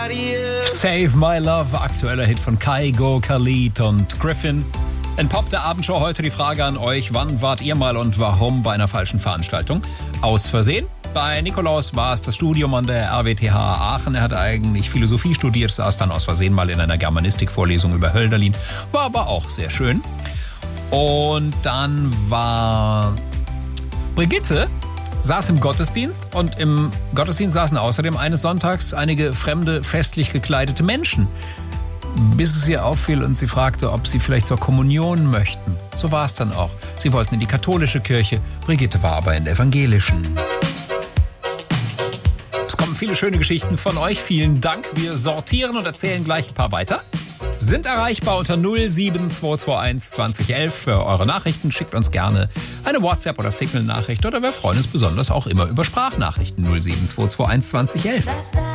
Save My Love, aktueller Hit von Kygo, Khalid und Griffin. In Pop der Abendshow heute die Frage an euch: Wann wart ihr mal und warum bei einer falschen Veranstaltung? Aus Versehen? Bei Nikolaus war es das Studium an der RWTH Aachen. Er hat eigentlich Philosophie studiert, saß dann aus Versehen mal in einer Germanistikvorlesung über Hölderlin. War aber auch sehr schön. Und dann war Brigitte, saß im Gottesdienst und im Gottesdienst saßen außerdem eines Sonntags einige fremde, festlich gekleidete Menschen. Bis es ihr auffiel und sie fragte, ob sie vielleicht zur Kommunion möchten. So war es dann auch. Sie wollten in die katholische Kirche, Brigitte war aber in der evangelischen. Es kommen viele schöne Geschichten von euch. Vielen Dank. Wir sortieren und erzählen gleich ein paar weiter. Sind erreichbar unter 07221 2011 für eure Nachrichten. Schickt uns gerne eine WhatsApp- oder Signal-Nachricht oder wir freuen uns besonders auch immer über Sprachnachrichten 07221 2011.